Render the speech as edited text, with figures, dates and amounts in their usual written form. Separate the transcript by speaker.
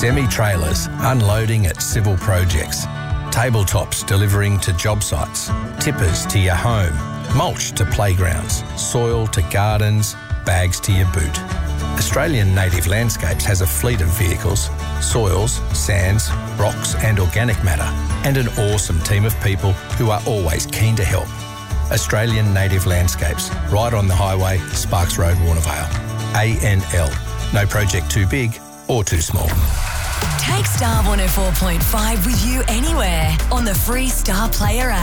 Speaker 1: Semi-trailers unloading at civil projects. Tabletops delivering to job sites. Tippers to your home. Mulch to playgrounds. Soil to gardens. Bags to your boot. Australian Native Landscapes has a fleet of vehicles, soils, sands, rocks and organic matter, and an awesome team of people who are always keen to help. Australian Native Landscapes, right on the highway, Sparks Road, Warnervale. ANL. No project too big or too small.
Speaker 2: Take Star 104.5 with you anywhere on the free Star Player app.